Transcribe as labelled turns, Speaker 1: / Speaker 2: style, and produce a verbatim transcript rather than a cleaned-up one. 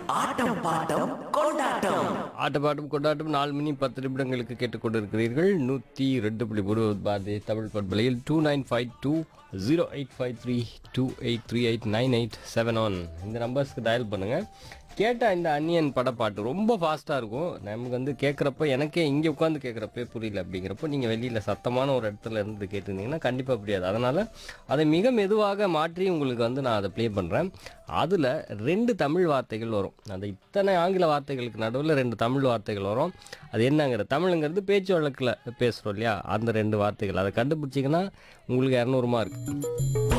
Speaker 1: ஆட்டம் bottom கொண்டாட்டம்.
Speaker 2: ஆட்டப்பாட்டம் கொண்டாட்டம் நாலு மணி பத்து நிமிடங்களுக்கு கேட்டுக்கொண்டிருக்கிறீர்கள். நூற்றி ரெண்டு புள்ளி ஒரு பாரதி தமிழ் பண்பலையில் two nine five two zero eight five three two eight three eight nine eight seven one இந்த நம்பர்ஸ்க்கு டயல் பண்ணுங்கள். கேட்டால் இந்த அன்னியன் படப்பாட்டு ரொம்ப ஃபாஸ்ட்டாக இருக்கும். நமக்கு வந்து கேட்குறப்ப எனக்கே இங்கே உட்காந்து கேட்குறப்பே புரியல அப்படிங்கிறப்போ நீங்கள் வெளியில் சத்தமான ஒரு இடத்துல இருந்து கேட்டிருந்தீங்கன்னா கண்டிப்பாக புரியாது. அதனால் அதை மிக மெதுவாக மாற்றி உங்களுக்கு வந்து நான் அதை ப்ளே பண்ணுறேன். அதில் ரெண்டு தமிழ் வார்த்தைகள் வரும். அந்த இத்தனை ஆங்கில வார்த்தைகளுக்கு நடுவில் ரெண்டு தமிழ் வார்த்தைகள் வரும். அது என்னங்கிற தமிழுங்கிறது பேச்சு வழக்கில் பேசுகிறோம் இல்லையா, அந்த ரெண்டு வார்த்தைகள் அதை கண்டுபிடிச்சிங்கன்னா உங்களுக்கு இரநூறு மார்க்.